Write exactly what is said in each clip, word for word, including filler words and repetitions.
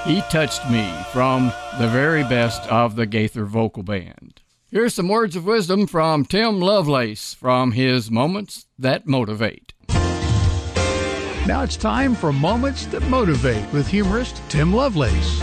He Touched Me from the very best of the Gaither Vocal Band. Here's some words of wisdom from Tim Lovelace from his Moments That Motivate. Now it's time for Moments That Motivate with humorist Tim Lovelace.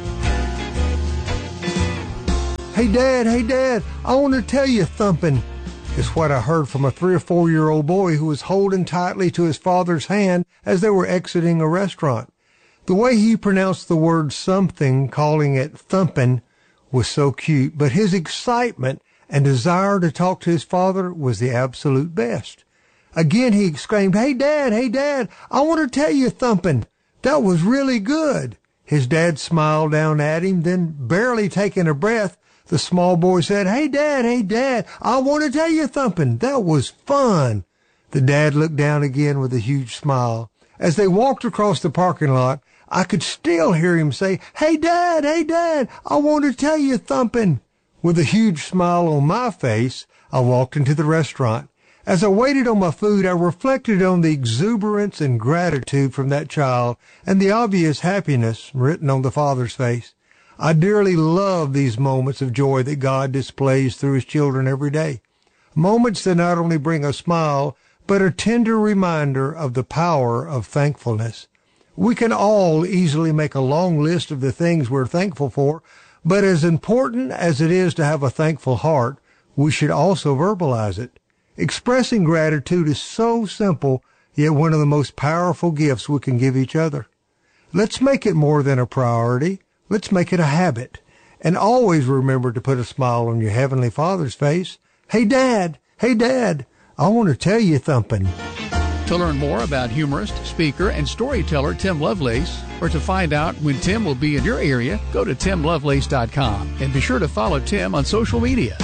Hey, Dad, hey, Dad, I want to tell you something. Is what I heard from a three or four year old boy who was holding tightly to his father's hand as they were exiting a restaurant. The way he pronounced the word something, calling it thumping, was so cute, but his excitement and desire to talk to his father was the absolute best. Again he exclaimed, "Hey, Dad, hey, Dad, I want to tell you thumping. That was really good." His dad smiled down at him, then barely taking a breath, the small boy said, "Hey, Dad, hey, Dad, I want to tell you thumping. That was fun." The dad looked down again with a huge smile. As they walked across the parking lot, I could still hear him say, "Hey, Dad, hey, Dad, I want to tell you thumping." With a huge smile on my face, I walked into the restaurant. As I waited on my food, I reflected on the exuberance and gratitude from that child and the obvious happiness written on the father's face. I dearly love these moments of joy that God displays through his children every day. Moments that not only bring a smile, but a tender reminder of the power of thankfulness. We can all easily make a long list of the things we're thankful for, but as important as it is to have a thankful heart, we should also verbalize it. Expressing gratitude is so simple, yet one of the most powerful gifts we can give each other. Let's make it more than a priority. Let's make it a habit. And always remember to put a smile on your Heavenly Father's face. Hey, Dad, hey, Dad, I want to tell you thumping. To learn more about humorist, speaker, and storyteller Tim Lovelace, or to find out when Tim will be in your area, go to tim lovelace dot com and be sure to follow Tim on social media.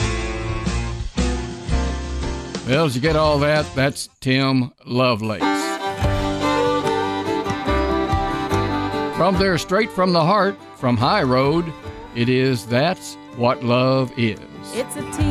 Well, as you get all that, that's Tim Lovelace. From there, straight from the heart, from High Road, it is That's What Love Is. It's a team.